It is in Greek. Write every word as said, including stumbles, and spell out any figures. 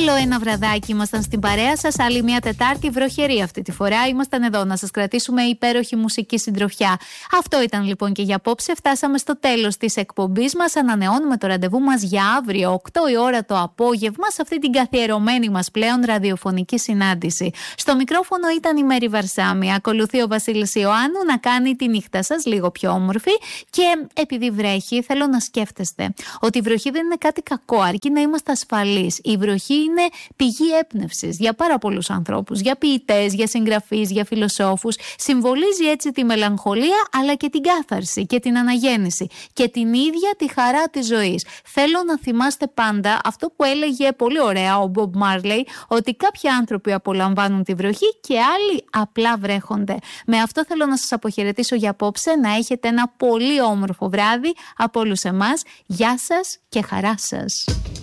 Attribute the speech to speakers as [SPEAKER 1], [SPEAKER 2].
[SPEAKER 1] Άλλο ένα βραδάκι ήμασταν στην παρέα σας. Άλλη μια Τετάρτη βροχερή αυτή τη φορά. Ήμασταν εδώ να σας κρατήσουμε υπέροχη μουσική συντροφιά. Αυτό ήταν λοιπόν και για απόψε. Φτάσαμε στο τέλος της εκπομπής μας. Ανανεώνουμε το ραντεβού μας για αύριο, οκτώ η ώρα το απόγευμα, σε αυτή την καθιερωμένη μας πλέον ραδιοφωνική συνάντηση. Στο μικρόφωνο ήταν η Μέρη Βαρσάμι. Ακολουθεί ο Βασίλης Ιωάννου να κάνει τη νύχτα σας λίγο πιο όμορφη. Και επειδή βρέχει, θέλω να σκέφτεστε ότι η βροχή δεν είναι κάτι κακό, αρκεί να είμαστε ασφαλείς. Η βροχή είναι πηγή έμπνευσης για πάρα πολλούς ανθρώπους, για ποιητές, για συγγραφείς, για φιλοσόφους. Συμβολίζει έτσι τη μελαγχολία, αλλά και την κάθαρση και την αναγέννηση και την ίδια τη χαρά της ζωής. Θέλω να θυμάστε πάντα αυτό που έλεγε πολύ ωραία ο Μπομπ Μάρλεϊ, ότι κάποιοι άνθρωποι απολαμβάνουν τη βροχή και άλλοι απλά βρέχονται. Με αυτό θέλω να σας αποχαιρετήσω για απόψε, να έχετε ένα πολύ όμορφο βράδυ από όλους εμάς. Γεια σας και χαρά σας.